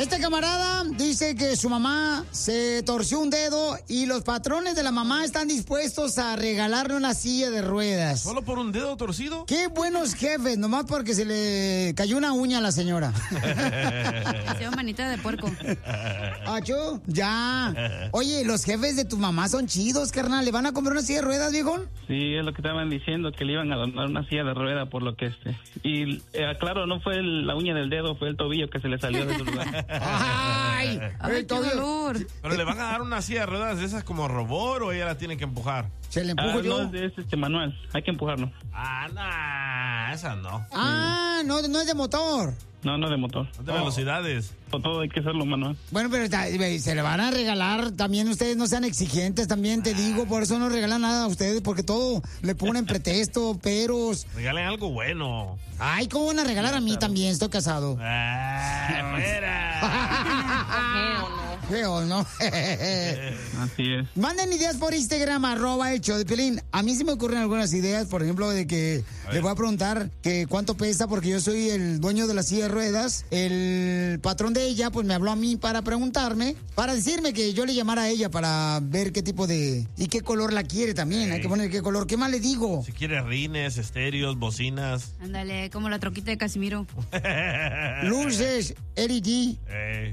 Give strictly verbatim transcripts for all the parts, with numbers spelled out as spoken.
Este camarada dice que su mamá se torció un dedo y los patrones de la mamá están dispuestos a regalarle una silla de ruedas. ¿Solo por un dedo torcido? Qué buenos jefes, nomás porque se le cayó una uña a la señora. Hacía manita de puerco. ¿Acho? Ya. Oye, los jefes de tu mamá son chidos, carnal. ¿Le van a comprar una silla de ruedas, viejón? Sí, es lo que estaban diciendo, que le iban a donar una silla de rueda por lo que este. Y eh, claro, no fue el, la uña del dedo, fue el tobillo que se le salió de su lugar. ¡Ay! ¡Ay, qué dolor! ¿Pero le van a dar una silla de ruedas de esas como robot o ella la tiene que empujar? Se le empujo ah, yo. No, es este manual, hay que empujarlo. Ah, no, esa no. Ah, no, no es de motor. No, no de motor. No de velocidades. Todo, todo hay que hacerlo manual. Bueno, pero está- se le van a regalar. También ustedes no sean exigentes, también te digo. Por eso no regalan nada a ustedes, porque todo le ponen pretexto, peros. Regalen algo bueno. Ay, ¿cómo van a regalar a mí también? Estoy casado. Ah, fuera. Feo, ¿no? Así es. Manden ideas por Instagram, arroba el show de Piolín. A mí sí me ocurren algunas ideas, por ejemplo, de que le voy a preguntar que cuánto pesa, porque yo soy el dueño de la silla de ruedas. El patrón de ella, pues me habló a mí para preguntarme, para decirme que yo le llamara a ella para ver qué tipo de... y qué color la quiere también. Sí. Hay que poner qué color. ¿Qué más le digo? Si quiere rines, estéreos, bocinas. Ándale, como la troquita de Casimiro. Luces, L E D. Eh.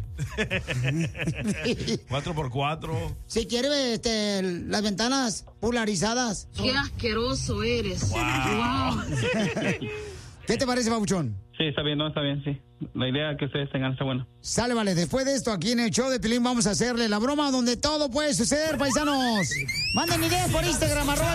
cuatro por cuatro. Si quiere este, las ventanas polarizadas. Qué asqueroso eres. Wow. ¿Qué te parece, babuchón? Sí, está bien, no, está bien, sí. La idea que ustedes tengan está buena. Sale, vale. Después de esto, aquí en el show de Pilín vamos a hacerle la broma donde todo puede suceder, paisanos. Manden ideas por Instagram, arroba